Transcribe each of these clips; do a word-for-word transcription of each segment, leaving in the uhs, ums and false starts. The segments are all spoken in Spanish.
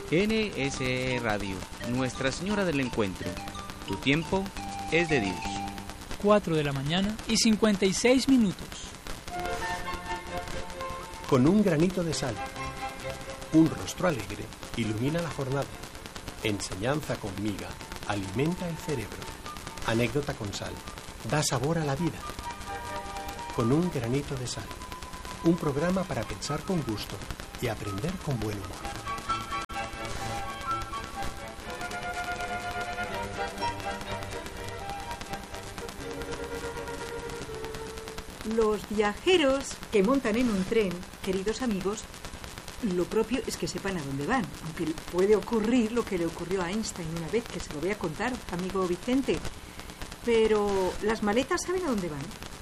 N S E Radio, Nuestra Señora del Encuentro. Tu tiempo es de Dios. cuatro de la mañana y cincuenta y seis minutos. Con un granito de sal, un rostro alegre ilumina la jornada. Enseñanza con miga alimenta el cerebro. Anécdota con sal da sabor a la vida. Con un granito de sal, un programa para pensar con gusto y aprender con buen humor. Los viajeros que montan en un tren, queridos amigos, lo propio es que sepan a dónde van, aunque puede ocurrir lo que le ocurrió a Einstein una vez, que se lo voy a contar, amigo Vicente. Pero las maletas saben a dónde van.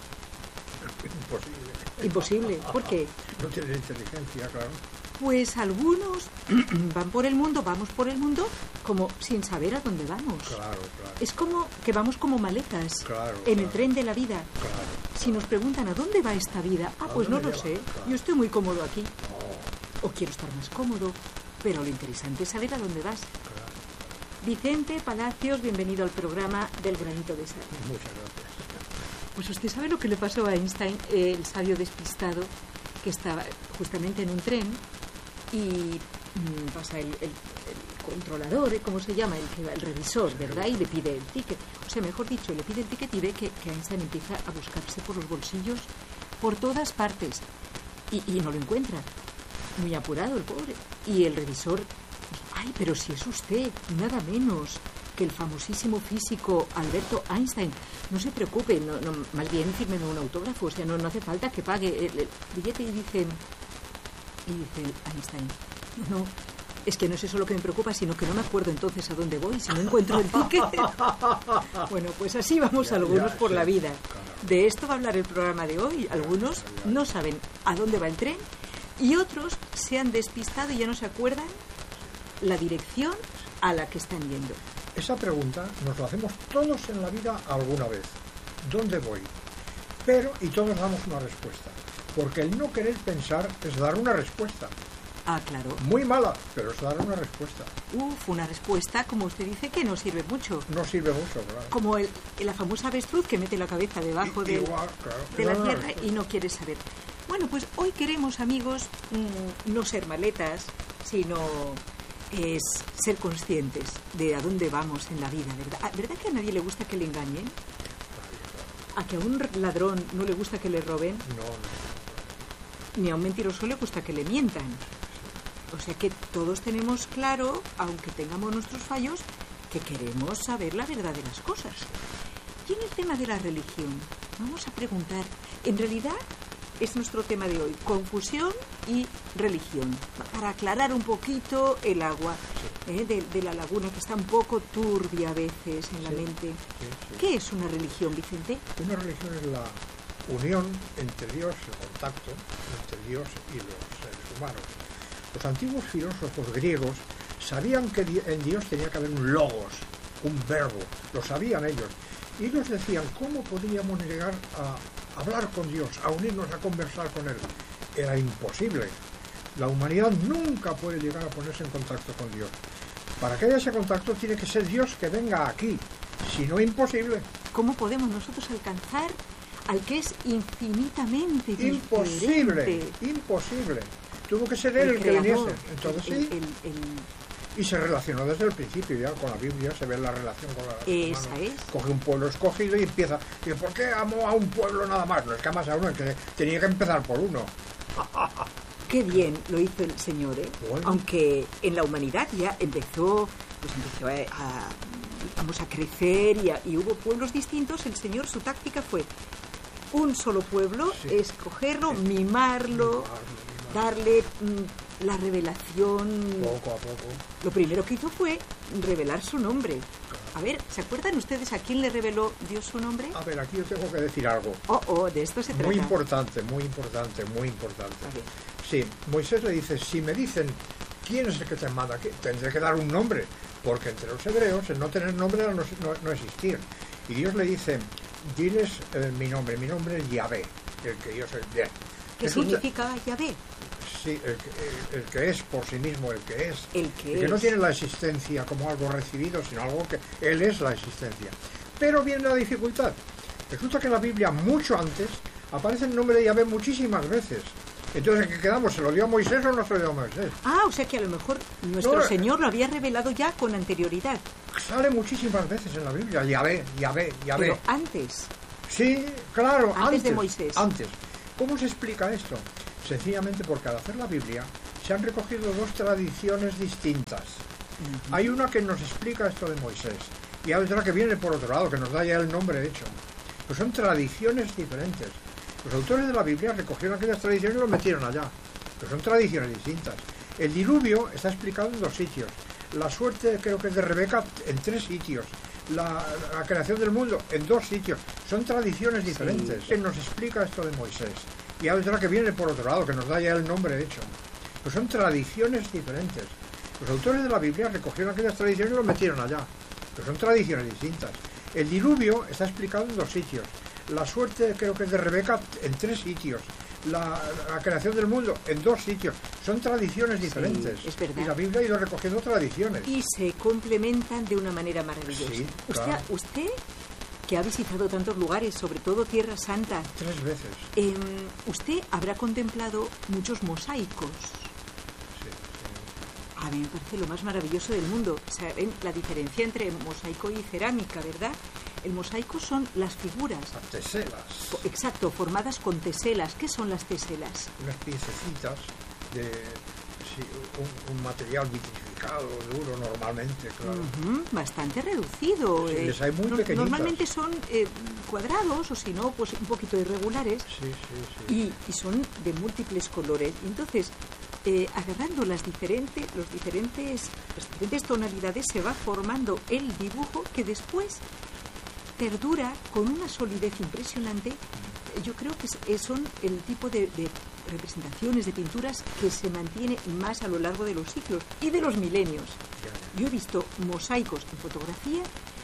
Imposible. Imposible. ¿Por qué? No tienen inteligencia, claro. Pues algunos van por el mundo, vamos por el mundo, como sin saber a dónde vamos. Claro, claro. Es como que vamos como maletas Claro, en claro. el tren de la vida. Claro. Si nos preguntan a dónde va esta vida, ah, ¿A pues no dónde lo lleva? sé. Claro. Yo estoy muy cómodo aquí. Oh, O quiero estar más cómodo. Pero lo interesante es saber a dónde vas. claro. Vicente Palacios, bienvenido al programa del Granito de Sal. Muchas gracias. Pues usted sabe lo que le pasó a Einstein, el sabio despistado, que estaba justamente en un tren y mm, pasa el, el- el controlador, ¿eh? ¿Cómo se llama? El, que va- el revisor, ¿verdad? Y le pide el ticket. O sea, mejor dicho, le pide el ticket y ve que, que Einstein empieza a buscarse por los bolsillos por todas partes y, y no lo encuentra. Muy apurado el pobre. Y el revisor, ay, pero si es usted, nada menos que el famosísimo físico Alberto Einstein. No se preocupe, no, no, más bien fírmeme un autógrafo, o sea, no, no hace falta que pague el, el billete. Y dice, y dice el Einstein, no, no, es que no es eso lo que me preocupa, sino que no me acuerdo entonces a dónde voy si no encuentro el ticket. Bueno, pues así vamos Ya, algunos ya, por sí, la vida. claro. De esto va a hablar el programa de hoy. Algunos no saben a dónde va el tren y otros se han despistado y ya no se acuerdan la dirección a la que están yendo. Esa pregunta nos la hacemos todos en la vida alguna vez. ¿Dónde voy? Pero, y todos damos una respuesta. Porque el no querer pensar es dar una respuesta. Ah, claro. Muy mala, pero es dar una respuesta. Uf, una respuesta, como usted dice, que no sirve mucho. No sirve mucho, claro. Como el, la famosa avestruz que mete la cabeza debajo I- del- igual, claro. de la No, no, tierra respuesta. y no quiere saber. Bueno, pues hoy queremos, amigos, mm, no ser maletas, sino es ser conscientes de a dónde vamos en la vida, ¿verdad? Ah, ¿Verdad que a nadie le gusta que le engañen? ¿A que a un ladrón no le gusta que le roben? No, no. Ni a un mentiroso le gusta que le mientan. O sea que todos tenemos claro, aunque tengamos nuestros fallos, que queremos saber la verdad de las cosas. Y en el tema de la religión, vamos a preguntar, en realidad es nuestro tema de hoy, confusión y religión, para aclarar un poquito el agua ¿eh? de, de la laguna, que está un poco turbia a veces en la Sí, mente. sí, sí. ¿Qué es una religión, Vicente? Una religión es la unión entre Dios, el contacto entre Dios y los seres humanos. Los antiguos filósofos griegos sabían que di- en Dios tenía que haber un logos, un verbo, lo sabían ellos. Y ellos decían, ¿cómo podríamos llegar a hablar con Dios, a unirnos, a conversar con Él? Era imposible. La humanidad nunca puede llegar a ponerse en contacto con Dios. Para que haya ese contacto tiene que ser Dios que venga aquí. Si no, imposible. ¿Cómo podemos nosotros alcanzar al que es infinitamente Imposible, diferente? imposible. Tuvo que ser Él el, que creador, viniese. Entonces el- sí, el- el- y se relacionó desde el principio, ya con la Biblia se ve la relación con la Esa humanos. es. Coge un pueblo escogido y empieza. Y ¿por qué amo a un pueblo nada más? No es que amas a uno, es que tenía que empezar por uno. Qué bien lo hizo el Señor, ¿eh? Bueno. Aunque en la humanidad ya empezó, pues empezó a, a- vamos a crecer y, a- y hubo pueblos distintos. El Señor, su táctica fue un solo pueblo, Sí. escogerlo, mimarlo, darle mm, la revelación. Poco a poco. Lo primero que hizo fue revelar su nombre. A ver, ¿se acuerdan ustedes a quién le reveló Dios su nombre? A ver, aquí yo tengo que decir algo. Oh, oh, de esto se trata. Muy importante, muy importante, muy importante. A ver. Sí, Moisés le dice, si me dicen quién es el que te manda, ¿qué? Tendré que dar un nombre, porque entre los hebreos el no tener nombre era no, no, no existir. Y Dios le dice, diles eh, mi nombre, mi nombre es Yahvé, el que yo soy. Bien. ¿Qué Resulta- significa Yahvé? Sí, el que, el que es por sí mismo, el que es. El que, el que es. no tiene la existencia como algo recibido, sino algo que él es la existencia. Pero viene la dificultad. Resulta que en la Biblia, mucho antes, aparece el nombre de Yahvé muchísimas veces. Entonces, ¿en qué quedamos? ¿Se lo dio a Moisés o no se lo dio a Moisés? Ah, o sea que a lo mejor nuestro No, Señor lo había revelado ya con anterioridad. Sale muchísimas veces en la Biblia, Yahvé, Yahvé, Yahvé. Pero antes. Sí, claro, Antes antes. de Moisés. Antes. ¿Cómo se explica esto? Sencillamente porque al hacer la Biblia se han recogido dos tradiciones distintas. Uh-huh. Hay una que nos explica esto de Moisés y hay otra que viene por otro lado, que nos da ya el nombre hecho. Pues son tradiciones diferentes. Los autores de la Biblia recogieron aquellas tradiciones y los metieron allá. Pero son tradiciones distintas. El diluvio está explicado en dos sitios. La suerte, creo que es de Rebeca, en tres sitios. La, la creación del mundo, en dos sitios. Son tradiciones diferentes. Sí. Él nos explica esto de Moisés. Y hay otra que viene por otro lado, que nos da ya el nombre hecho. Pues son tradiciones diferentes. Los autores de la Biblia recogieron aquellas tradiciones y los metieron allá. Pero son tradiciones distintas. El diluvio está explicado en dos sitios. La suerte, creo que es de Rebeca, en tres sitios. La, la creación del mundo, en dos sitios. Son tradiciones diferentes. Sí, es verdad. Y la Biblia ha ido recogiendo tradiciones. Y se complementan de una manera maravillosa. Sí, usted, claro. usted, que ha visitado tantos lugares, sobre todo Tierra Santa. Tres veces. Eh, usted habrá contemplado muchos mosaicos. Sí, sí. A mí me parece lo más maravilloso del mundo. ¿Saben la diferencia entre mosaico y cerámica, verdad? El mosaico son las figuras. Las teselas. Exacto, formadas con teselas. ¿Qué son las teselas? Unas piececitas de sí, un, un material vitrificado, duro normalmente, claro. Uh-huh, bastante reducido. Sí, eh. les hay muy no, pequeñitas. Normalmente son eh, cuadrados o si no, pues un poquito irregulares. Sí, sí, sí. Y, y son de múltiples colores. Entonces, eh, agarrando las diferentes, los diferentes, las diferentes tonalidades se va formando el dibujo que después perdura con una solidez impresionante. Yo creo que son el tipo de, de representaciones, de pinturas que se mantiene más a lo largo de los siglos y de los milenios. Yo he visto mosaicos en fotografía,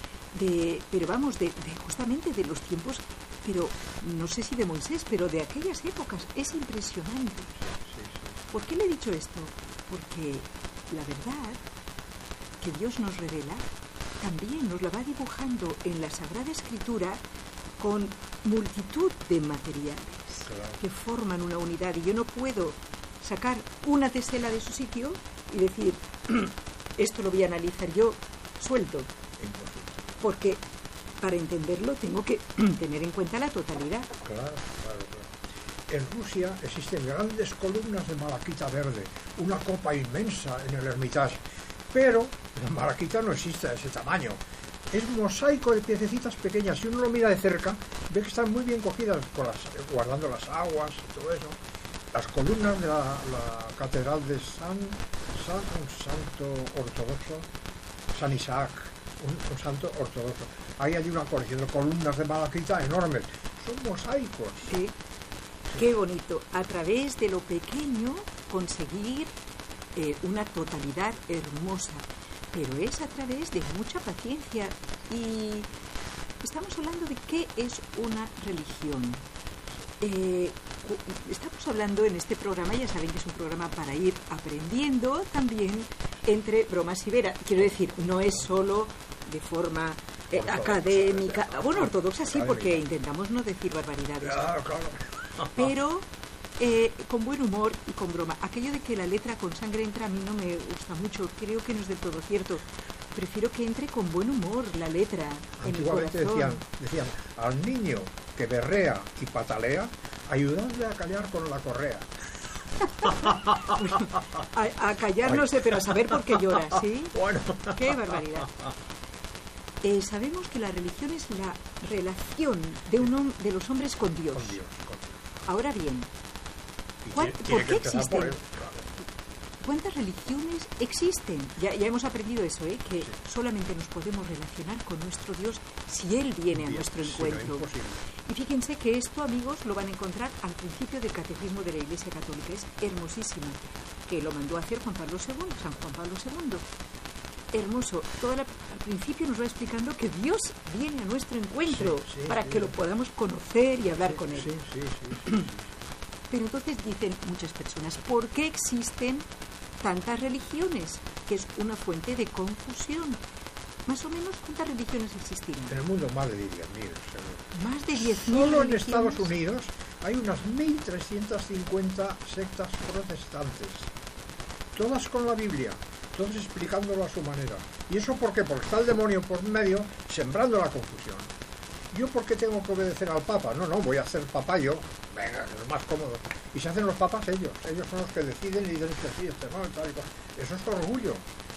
de, pero vamos, de, de justamente de los tiempos, pero no sé si de Moisés, pero de aquellas épocas. Es impresionante. ¿Por qué le he dicho esto? Porque la verdad que Dios nos revela también nos la va dibujando en la Sagrada Escritura con multitud de materiales, claro, que forman una unidad. Y yo no puedo sacar una tesela de su sitio y decir, esto lo voy a analizar yo suelto. Porque para entenderlo tengo que tener en cuenta la totalidad. Claro, claro, claro. En Rusia existen grandes columnas de malaquita verde, una copa inmensa en el Hermitage. Pero la malaquita no existe de ese tamaño. Es mosaico de piececitas pequeñas. Si uno lo mira de cerca, ve que están muy bien cogidas, con las, guardando las aguas y todo eso. Las columnas de la, la catedral de San, San, un santo ortodoxo, San Isaac, un, un santo ortodoxo. Ahí hay una colección de columnas de malaquita enormes. Son mosaicos. Sí. Qué bonito. A través de lo pequeño conseguir Eh, una totalidad hermosa, pero es a través de mucha paciencia. Y estamos hablando de qué es una religión. Eh, estamos hablando en este programa, ya saben que es un programa para ir aprendiendo también entre bromas y veras. Quiero decir, no es solo de forma eh, académica, bueno, ortodoxa sí, porque intentamos no decir barbaridades. Claro, claro. Pero Eh, con buen humor y con broma. Aquello de que la letra con sangre entra a mí no me gusta mucho, creo que no es del todo cierto. Prefiero que entre con buen humor la letra en el corazón. Decían, decían, al niño que berrea y patalea, ayudadle a callar con la correa. a, a callar no sé, pero a saber por qué llora, ¿sí? Bueno. Qué barbaridad. Eh, sabemos que la religión es la relación de, un, de los hombres con Dios. Con Dios, con Dios. Ahora bien, ¿Cuál, ¿por qué existen? Por él, claro. ¿Cuántas religiones existen? Ya, ya hemos aprendido eso, ¿eh? Que sí, solamente nos podemos relacionar con nuestro Dios si Él viene Bien, a nuestro encuentro. Si no, y fíjense que esto, amigos, lo van a encontrar al principio del Catecismo de la Iglesia Católica. Es hermosísimo, que lo mandó a hacer Juan Pablo segundo, San Juan Pablo segundo. Hermoso. Todo la, al principio nos va explicando que Dios viene a nuestro encuentro, sí, sí, para sí, que sí. lo podamos conocer y hablar sí, con Él. Sí, sí, sí, sí. Pero entonces dicen muchas personas, ¿por qué existen tantas religiones? Que es una fuente de confusión. Más o menos, ¿cuántas religiones existirán? En el mundo más de diez mil, seguro. Más de diez mil Solo en religiones. Estados Unidos hay unas mil trescientas cincuenta sectas protestantes. Todas con la Biblia, todas explicándolo a su manera. ¿Y eso por qué? Porque está el demonio por medio, sembrando la confusión. ¿Yo por qué tengo que obedecer al Papa? No, no, voy a ser Papa yo. Venga, es lo más cómodo. Y se hacen los papas ellos. Ellos son los que deciden y dicen que sí, este no, y tal y cual. Eso es orgullo.